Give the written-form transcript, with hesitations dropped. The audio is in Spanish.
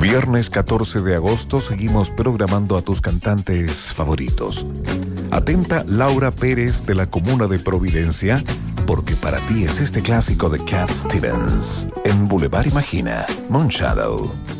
Viernes 14 de agosto seguimos programando a tus cantantes favoritos. Atenta Laura Pérez de la comuna de Providencia, porque para ti es este clásico de Cat Stevens en Boulevard Imagina, Moonshadow.